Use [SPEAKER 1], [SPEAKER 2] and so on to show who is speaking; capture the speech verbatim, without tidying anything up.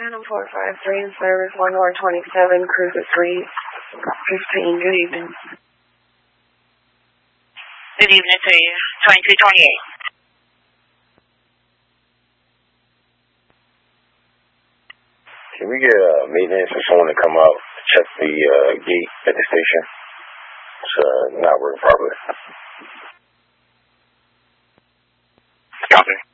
[SPEAKER 1] Phantom four five three in service, one more twenty-seven, cruise at three fifteen. Good evening.
[SPEAKER 2] Good evening to you. twenty-two twenty-eight.
[SPEAKER 3] Can we get uh, maintenance or someone to come out to check the uh, gate at the station? It's uh, not working properly.
[SPEAKER 2] Copy.